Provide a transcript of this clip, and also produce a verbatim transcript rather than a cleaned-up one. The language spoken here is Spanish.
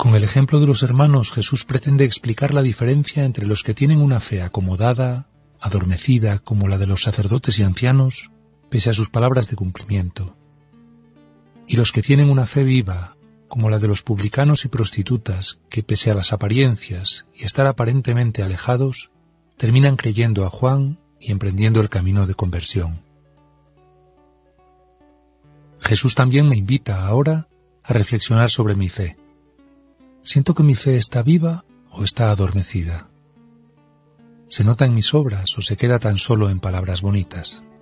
Con el ejemplo de los hermanos, Jesús pretende explicar la diferencia entre los que tienen una fe acomodada, adormecida, como la de los sacerdotes y ancianos, pese a sus palabras de cumplimiento, y los que tienen una fe viva, como la de los publicanos y prostitutas, que pese a las apariencias y estar aparentemente alejados, terminan creyendo a Juan y emprendiendo el camino de conversión. Jesús también me invita ahora a reflexionar sobre mi fe. ¿Siento que mi fe está viva o está adormecida? ¿Se nota en mis obras o se queda tan solo en palabras bonitas?